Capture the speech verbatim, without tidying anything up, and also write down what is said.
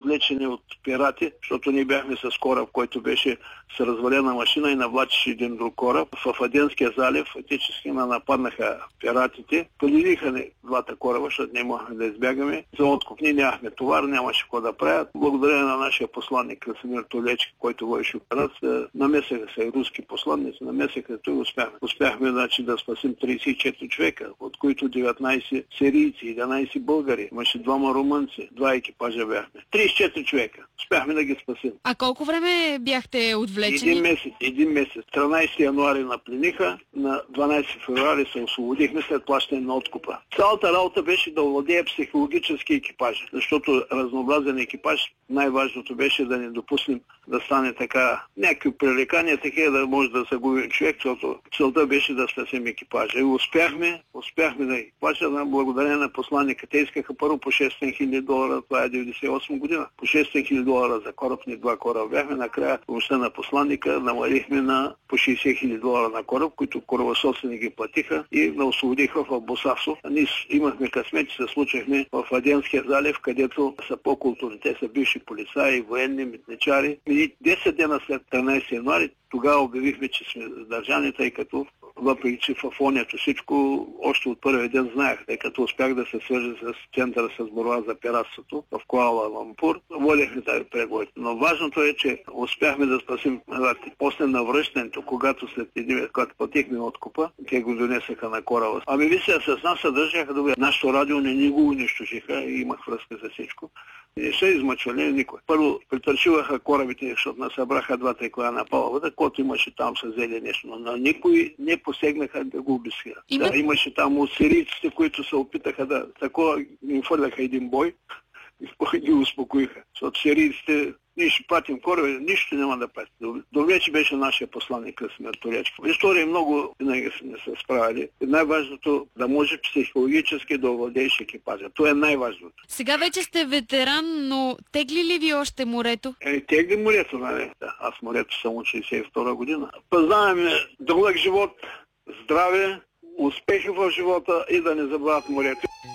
отвлечени от пирати, защото ние бяхме с кораб, който беше с развалена машина и навлачеше един друг кораб. В Аденския залив фактически нападнаха пиратите, полириха ни двата кораба, защото не можехме да избягаме. За откуп ние нямахме товар, нямаше какво да правят. Благодарение на нашия посланник Красимир Толечки, който водеше операция, намесаха се и руски посланници, намесаха и успяхме. Успяхме значи, да спасим тридесет и четири човека, от които деветнайсет сирийци, единайсет българи, имаше двама румънци, два екипажа бяхме. тридесет и четири човека. Успяхме да ги спасим. А колко време бяхте отвлечени? Един месец. Един месец. тринайсети януари наплениха, на дванайсети февруари се освободихме след плащане на откупа. Цялата работа беше да овладее психологически екипаж, защото разнообразен екипаж, най-важното беше да не допуснем да стане така някакви пререкания, такива да може да загуби човек, защото целта беше да спасим екипажа. И успяхме, успяхме да екипажа, на благодарение на посланника. Те искаха първо по шестстотин хиляди долара, това е деветдесет и осма година. По шестстотин хиляди долара за кораб, ни два кораба бяхме. Накрая помощта на посланника намалихме на по шейсет хиляди долара на кораб, които корабособствени ги платиха и на освободиха в Босасо. Ние имахме късмет, че се случихме в Аденския залив, където са по-културни. Те са бивши полицаи, военни, митничари. И десет дена след тринайсети януари тогава обявихме, че сме задържани, тъй като въпреки че в Афонията всичко още от първия ден знаех, тъй като успях да се свържа с центъра с борба за пиратството в Куала Лумпур. Водихме тази преговори. Но важното е, че успяхме да спасим после на връщането, когато след един, когато платихме откупа, те го донесаха на кораба. Ами ви се с нас съдържаха добре. Нашето радио не ни го унищожиха и имах връзка за всичко. И не са измъчвали никой. Първо притърчиваха корабите, защото насъбраха двата коя на палубата, който имаше там са взели нещо. Но на никой не посегнаха да го обискаха. Има... Да, имаше там от сирийците, които се опитаха да такова им фърляха един бой и ги успокоиха. Защото сирийците ние ще пратим кораби, нищо няма да пратим. Добре, че беше нашия посланник Красимир Толечки. В история много винаги не са справили. Най-важното да може психологически да овладееш екипажа. Това е най-важното. Сега вече сте ветеран, но тегли ли ви още морето? Е, тегли морето, нали? Да, аз морето съм от шейсет и втора година. Познаваме дълъг живот, здраве, успехи в живота и да не забравят морето.